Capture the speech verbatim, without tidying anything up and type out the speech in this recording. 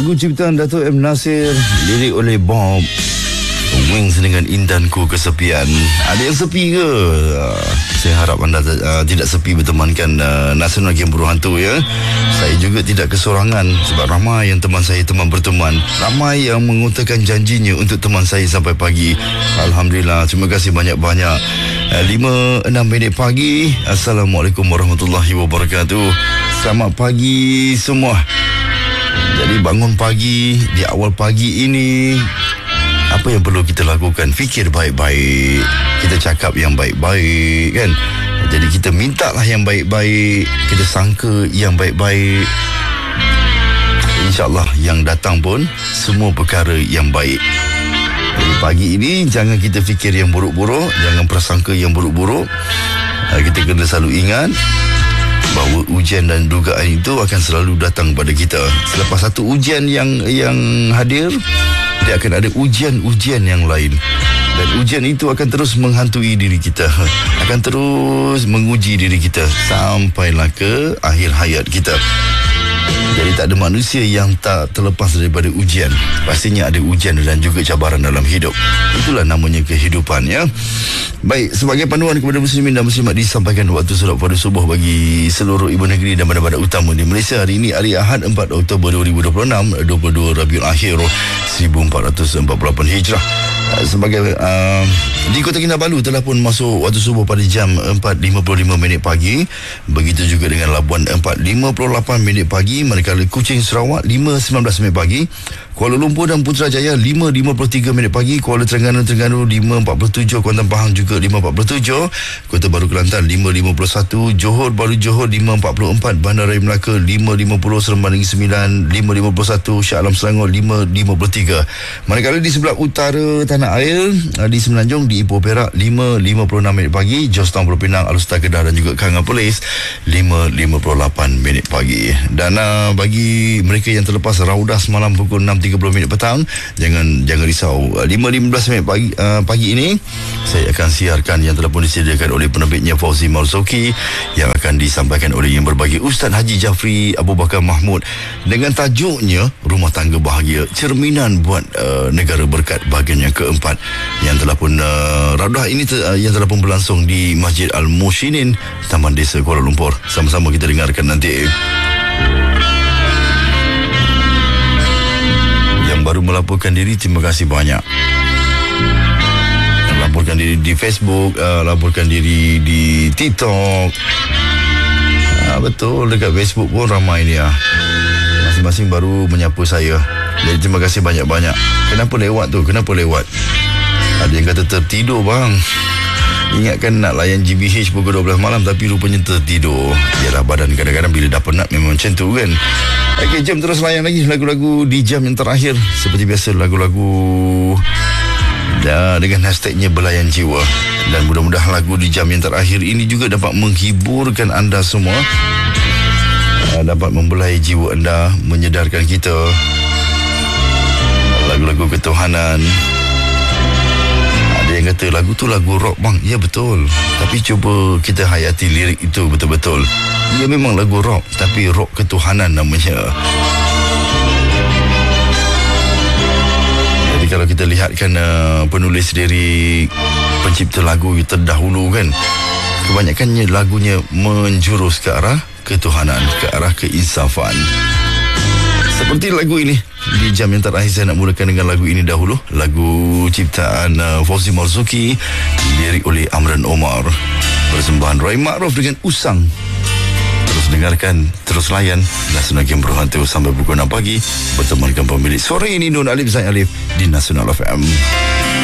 Lagu ciptaan Dato' M. Nasir, lirik oleh Bob Wings dengan Indanku Kesepian. Ada yang sepi ke? Uh, saya harap anda uh, tidak sepi bertemankan uh, Nasional Game Buruh Hantu ya. Saya juga tidak kesorangan sebab ramai yang teman saya teman berteman. Ramai yang mengutarakan janjinya untuk teman saya sampai pagi. Alhamdulillah, terima kasih banyak-banyak. uh, lima enam minit pagi. Assalamualaikum warahmatullahi wabarakatuh. Selamat pagi semua. Jadi bangun pagi, di awal pagi ini, apa yang perlu kita lakukan? Fikir baik-baik, kita cakap yang baik-baik kan. Jadi kita mintalah yang baik-baik, kita sangka yang baik-baik. InsyaAllah yang datang pun semua perkara yang baik. Jadi pagi ini jangan kita fikir yang buruk-buruk, jangan prasangka yang buruk-buruk. Kita kena selalu ingat bahawa ujian dan dugaan itu akan selalu datang pada kita. Selepas satu ujian yang yang hadir, dia akan ada ujian-ujian yang lain. Dan ujian itu akan terus menghantui diri kita, akan terus menguji diri kita sampailah ke akhir hayat kita. Jadi tak ada manusia yang tak terlepas daripada ujian. Pastinya ada ujian dan juga cabaran dalam hidup. Itulah namanya kehidupan ya. Baik, sebagai panduan kepada muslimin dan muslimat, disampaikan waktu solat pada subuh bagi seluruh ibu negeri dan bandar-bandar utama di Malaysia. Hari ini hari Ahad empat Oktober dua ribu dua puluh enam, dua puluh dua Rabiul Akhir seribu empat ratus empat puluh lapan Hijrah. Sebagai uh, di Kota Kinabalu telah pun masuk waktu subuh pada jam empat lima puluh lima minit pagi. Begitu juga dengan Labuan empat lima puluh lapan minit pagi, manakala Kuching Sarawak lima sembilan belas minit pagi, Kuala Lumpur dan Putrajaya lima lima puluh tiga minit pagi, Kuala Terengganu Terengganu lima empat puluh tujuh, Kuantan Pahang juga lima empat puluh tujuh, Kota Baru Kelantan lima lima puluh satu, Johor Baru Johor lima empat puluh empat, Bandaraya Melaka lima lima puluh, Seremban Negeri Sembilan lima lima puluh satu, Shah Alam Selangor lima lima puluh tiga. Manakala di sebelah utara tanah air, di Semenanjung, di Ipoh Perak lima lima puluh enam minit pagi, Jos Town Pulau Pinang, Alustar Kedah dan juga Kangan Perlis lima lima puluh lapan minit pagi. Dan uh, bagi mereka yang terlepas raudah semalam pukul enam tiga puluh minit petang, jangan jangan risau. lima lima belas minit pagi, uh, pagi ini saya akan siarkan yang telah pun disediakan oleh penerbitnya Fauzi Marzuki, yang akan disampaikan oleh yang berbahagia Ustaz Haji Jafri Abu Bakar Mahmud dengan tajuknya Rumah Tangga Bahagia, cerminan buat uh, negara berkat, bahagian yang keempat, yang telah pun uh, raudah ini te, uh, yang telah pun berlangsung di Masjid Al-Mushinin, Taman Desa Kuala Lumpur. Sama-sama kita dengarkan nanti. Yang baru melaporkan diri, terima kasih banyak. Yang laporkan diri di Facebook, uh, laporkan diri di TikTok. Uh, betul, dekat Facebook pun ramai ni ah. Masing-masing baru menyapa saya. Jadi terima kasih banyak-banyak. Kenapa lewat tu? Kenapa lewat? Ada yang kata tertidur bang. Ingatkan nak layan G B H pukul dua belas malam, tapi rupanya tertidur. Yalah, badan kadang-kadang bila dah penat memang macam tu kan. Okey, jom terus layan lagi lagu-lagu di jam yang terakhir. Seperti biasa, lagu-lagu dah dengan hashtagnya Belayan Jiwa. Dan mudah-mudahan lagu di jam yang terakhir ini juga dapat menghiburkan anda semua, dapat membelai jiwa anda, menyedarkan kita. Lagu-lagu ketuhanan. Ada yang kata lagu tu lagu rock bang. Ya betul, tapi cuba kita hayati lirik itu betul-betul. Ia memang lagu rock, tapi rock ketuhanan namanya. Jadi kalau kita lihatkan uh, penulis lirik, pencipta lagu terdahulu kan, kebanyakannya lagunya menjurus ke arah ketuhanan, ke arah keinsafan. Seperti lagu ini. Di jam yang terakhir saya nak mulakan dengan lagu ini dahulu. Lagu ciptaan uh, Fauzi Marzuki, lirik oleh Amran Omar, persembahan Roy Ma'ruf dengan Usang. Terus dengarkan, terus layan Nasional Game Buruh Hantu sampai pukul enam pagi. Bertemankan pemilik sore ini Nun Alif Zain Alif di Nasional F M.